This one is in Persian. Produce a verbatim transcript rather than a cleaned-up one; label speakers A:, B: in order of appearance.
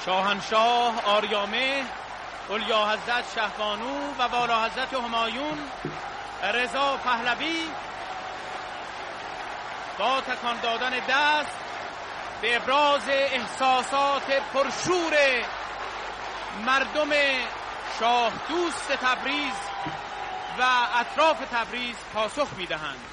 A: شاهنشاه آریامه، اولیا حضرت شهبانو و والا حضرت همایون رضا پهلوی با تکان دادن دست به ابراز احساسات پرشور مردم شاه دوست تبریز و اطراف تبریز پاسخ می‌دهند.